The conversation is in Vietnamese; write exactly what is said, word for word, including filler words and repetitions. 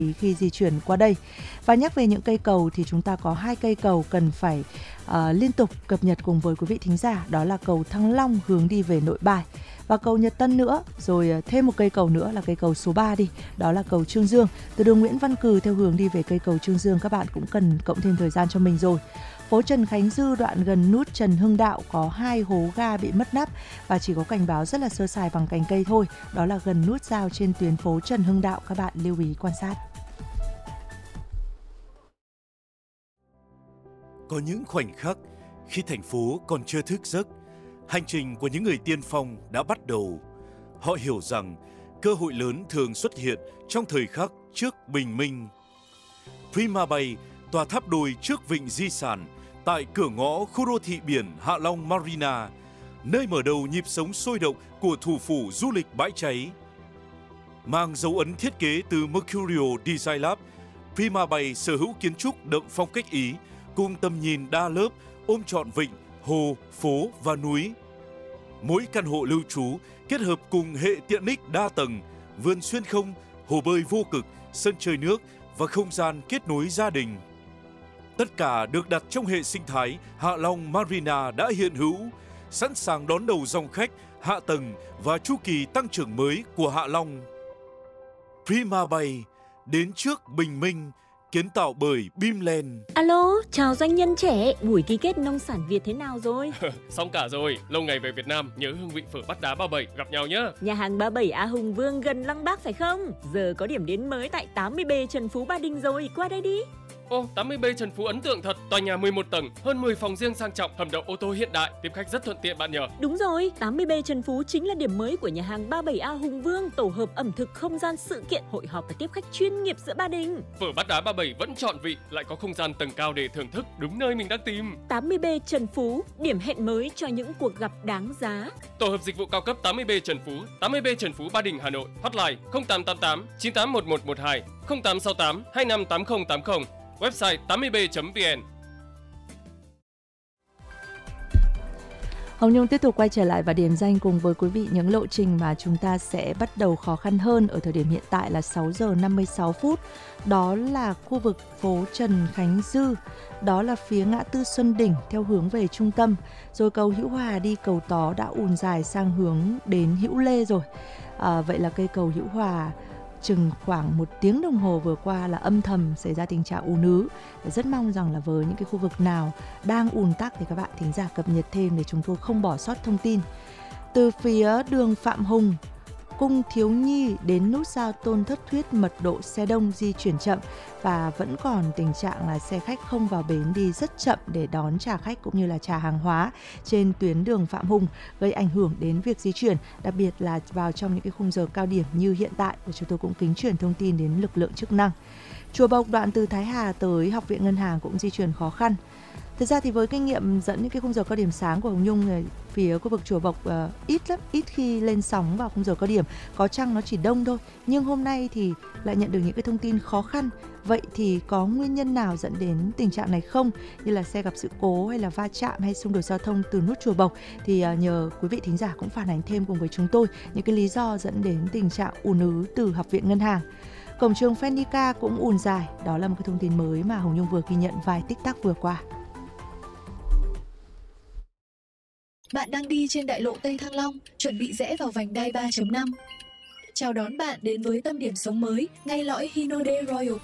khi di chuyển qua đây. Và nhắc về những cây cầu thì chúng ta có hai cây cầu cần phải uh, liên tục cập nhật cùng với quý vị thính giả, đó là cầu Thăng Long hướng đi về Nội Bài và cầu Nhật Tân nữa, rồi thêm một cây cầu nữa là cây cầu số ba đi, đó là cầu Trương Dương. Từ đường Nguyễn Văn Cừ theo hướng đi về cây cầu Trương Dương các bạn cũng cần cộng thêm thời gian cho mình rồi. Phố Trần Khánh Dư đoạn gần nút Trần Hưng Đạo có hai hố ga bị mất nắp và chỉ có cảnh báo rất là sơ sài bằng cành cây thôi, đó là gần nút giao trên tuyến phố Trần Hưng Đạo, các bạn lưu ý quan sát. Có những khoảnh khắc khi thành phố còn chưa thức giấc, hành trình của những người tiên phong đã bắt đầu. Họ hiểu rằng cơ hội lớn thường xuất hiện trong thời khắc trước bình minh. Prima Bay, tòa tháp đôi trước vịnh di sản, tại cửa ngõ khu đô thị biển Hạ Long Marina, nơi mở đầu nhịp sống sôi động của thủ phủ du lịch bãi cháy. Mang dấu ấn thiết kế từ Mercurio Design Lab, Prima Bay sở hữu kiến trúc đậm phong cách Ý, cùng tầm nhìn đa lớp ôm trọn vịnh, hồ, phố và núi. Mỗi căn hộ lưu trú kết hợp cùng hệ tiện ích đa tầng, vườn xuyên không, hồ bơi vô cực, sân chơi nước và không gian kết nối gia đình. Tất cả được đặt trong hệ sinh thái Hạ Long Marina đã hiện hữu, sẵn sàng đón đầu dòng khách, hạ tầng và chu kỳ tăng trưởng mới của Hạ Long. Prima Bay, đến trước bình minh, kiến tạo bởi Bimland. Alo, chào doanh nhân trẻ, buổi ký kết nông sản Việt thế nào rồi? Xong cả rồi, lâu ngày về Việt Nam, nhớ hương vị phở Bát Đá ba mươi bảy, gặp nhau nhá. Nhà hàng ba mươi bảy A Hùng Vương gần Lăng Bác phải không? Giờ có điểm đến mới tại tám mươi B Trần Phú Ba Đình rồi, qua đây đi. Ồ, tám mươi B Trần Phú ấn tượng thật, tòa nhà mười một tầng, hơn mười phòng riêng sang trọng, hầm đậu ô tô hiện đại, tiếp khách rất thuận tiện bạn nhỉ. Đúng rồi, tám mươi B Trần Phú chính là điểm mới của nhà hàng ba mươi bảy A Hùng Vương, tổ hợp ẩm thực, không gian sự kiện, hội họp và tiếp khách chuyên nghiệp giữa Ba Đình. Phở Bát Đá ba mươi bảy vẫn trọn vị, lại có không gian tầng cao để thưởng thức, đúng nơi mình đang tìm. tám mươi B Trần Phú, điểm hẹn mới cho những cuộc gặp đáng giá. Tổ hợp dịch vụ cao cấp tám mươi B Trần Phú, tám mươi B Trần Phú Ba Đình, Hà Nội. Hotline không tám tám tám chín tám một một một hai, không tám sáu tám hai năm tám không tám không. Website tám mươi b chấm vn. Hồng Nhung tiếp tục quay trở lại và điểm danh cùng với quý vị những lộ trình mà chúng ta sẽ bắt đầu khó khăn hơn ở thời điểm hiện tại là sáu giờ năm mươi sáu phút. Đó là khu vực phố Trần Khánh Dư, đó là phía ngã tư Xuân Đỉnh theo hướng về trung tâm. Rồi cầu Hữu Hòa đi cầu Tó đã ùn dài sang hướng đến Hữu Lê rồi. À, vậy là cây cầu Hữu Hòa chừng khoảng một tiếng đồng hồ vừa qua là âm thầm xảy ra tình trạng ùn ứ. Rất mong rằng là với những cái khu vực nào đang ùn tắc thì các bạn thính giả cập nhật thêm để chúng tôi không bỏ sót thông tin. Từ phía đường Phạm Hùng, Cung Thiếu Nhi đến nút giao Tôn Thất Thuyết, mật độ xe đông di chuyển chậm và vẫn còn tình trạng là xe khách không vào bến đi rất chậm để đón trả khách cũng như là trả hàng hóa trên tuyến đường Phạm Hùng, gây ảnh hưởng đến việc di chuyển, đặc biệt là vào trong những cái khung giờ cao điểm như hiện tại. Và chúng tôi cũng kính truyền thông tin đến lực lượng chức năng. Chùa Bộc đoạn từ Thái Hà tới Học viện Ngân hàng cũng di chuyển khó khăn. Thực ra thì với kinh nghiệm dẫn những cái khung giờ cao điểm sáng của Hồng Nhung, phía khu vực Chùa Bộc uh, ít lắm, ít khi lên sóng vào khung giờ cao điểm, có chăng nó chỉ đông thôi. Nhưng hôm nay thì lại nhận được những cái thông tin khó khăn. Vậy thì có nguyên nhân nào dẫn đến tình trạng này không? Như là xe gặp sự cố hay là va chạm hay xung đột giao thông từ nút Chùa Bộc thì uh, nhờ quý vị thính giả cũng phản ánh thêm cùng với chúng tôi những cái lý do dẫn đến tình trạng ùn ứ từ Học viện Ngân hàng. Cổng trường Phenica cũng ùn dài, đó là một cái thông tin mới mà Hồng Nhung vừa ghi nhận vài tích tắc vừa qua. Bạn đang đi trên đại lộ Tây Thăng Long, chuẩn bị rẽ vào vành đai ba chấm năm. Chào đón bạn đến với tâm điểm sống mới, ngay lõi Hinode Royal